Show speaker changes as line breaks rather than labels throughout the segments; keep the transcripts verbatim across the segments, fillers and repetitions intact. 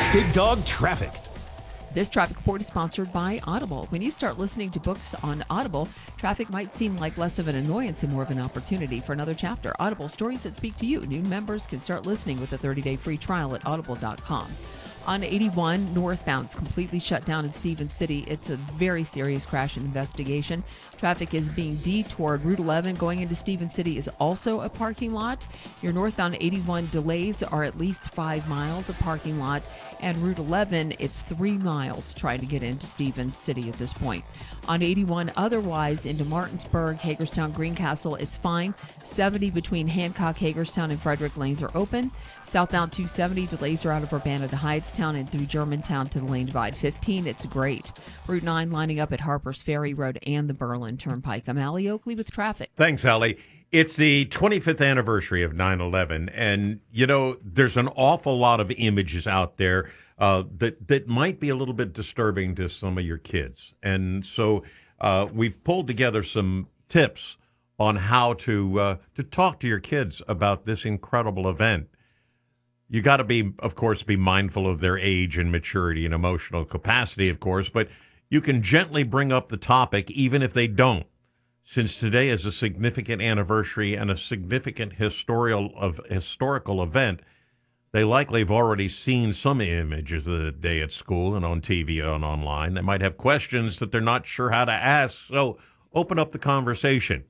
Big Dog Traffic.
This traffic report is sponsored by Audible. When you start listening to books on Audible, traffic might seem like less of an annoyance and more of an opportunity for another chapter. Audible, stories that speak to you. New members can start listening with a thirty-day free trial at audible dot com. On eighty-one, northbound is completely shut down in Stevens City. It's a very serious crash investigation. Traffic is being detoured. Route eleven going into Stevens City is also a parking lot. Your northbound eighty-one delays are at least five miles of parking lot. And Route eleven, it's three miles trying to get into Stevens City at this point. On eighty-one, otherwise, into Martinsburg, Hagerstown, Greencastle, it's fine. seventy between Hancock, Hagerstown, and Frederick lanes are open. Southbound two seventy, delays are out of Urbana to Hydestown and through Germantown to the lane divide. fifteen, it's great. Route nine lining up at Harper's Ferry Road and the Berlin Turnpike. I'm Allie Oakley with traffic.
Thanks, Allie. It's the twenty-fifth anniversary of nine eleven, and, you know, there's an awful lot of images out there uh, that, that might be a little bit disturbing to some of your kids. And so uh, we've pulled together some tips on how to uh, to talk to your kids about this incredible event. You got to be, of course, be mindful of their age and maturity and emotional capacity, of course, but you can gently bring up the topic even if they don't. Since today is a significant anniversary and a significant historical of historical event, they likely have already seen some images of the day at school and on T V and online. They might have questions that they're not sure how to ask, so open up the conversation.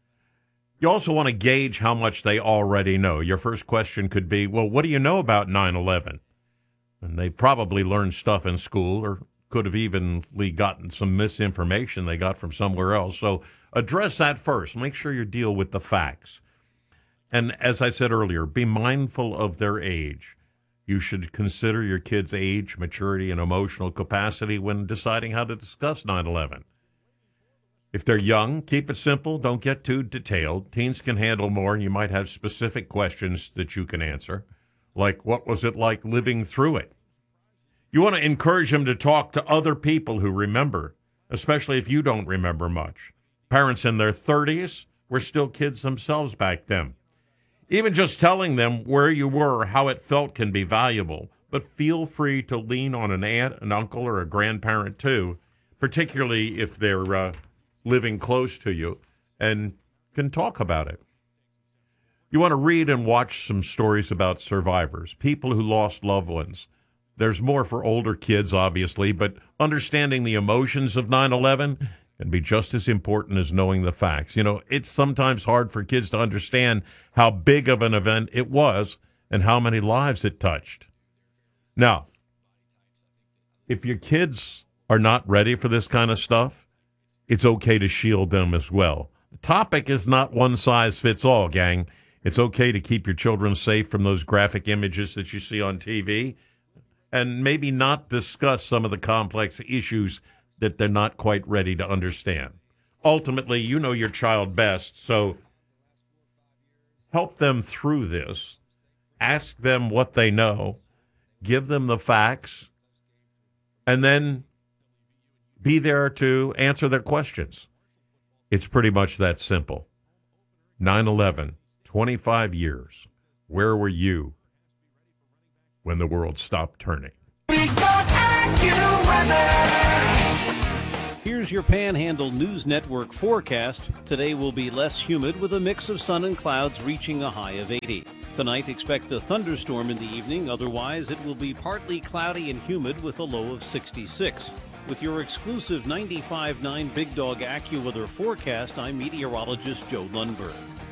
You also want to gauge how much they already know. Your first question could be, well, what do you know about nine eleven? And they probably learned stuff in school or could have evenly gotten some misinformation they got from somewhere else. So address that first. Make sure you deal with the facts. And as I said earlier, be mindful of their age. You should consider your kids' age, maturity, and emotional capacity when deciding how to discuss nine eleven. If they're young, keep it simple. Don't get too detailed. Teens can handle more, and you might have specific questions that you can answer, like what was it like living through it? You want to encourage them to talk to other people who remember, especially if you don't remember much. Parents in their thirties were still kids themselves back then. Even just telling them where you were, how it felt can be valuable, but feel free to lean on an aunt, an uncle, or a grandparent too, particularly if they're uh, living close to you and can talk about it. You want to read and watch some stories about survivors, people who lost loved ones. There's more for older kids, obviously, but understanding the emotions of nine eleven can be just as important as knowing the facts. You know, it's sometimes hard for kids to understand how big of an event it was and how many lives it touched. Now, if your kids are not ready for this kind of stuff, it's okay to shield them as well. The topic is not one size fits all, gang. It's okay to keep your children safe from those graphic images that you see on T V and maybe not discuss some of the complex issues that they're not quite ready to understand. Ultimately, you know your child best, so help them through this. Ask them what they know. Give them the facts. And then be there to answer their questions. It's pretty much that simple. nine eleven, twenty-five years. Where were you when the world stopped turning?
Here's your Panhandle News Network forecast. Today will be less humid with a mix of sun and clouds reaching a high of eighty. Tonight, expect a thunderstorm in the evening. Otherwise, it will be partly cloudy and humid with a low of sixty-six. With your exclusive ninety-five point nine Big Dog AccuWeather forecast, I'm meteorologist Joe Lundberg.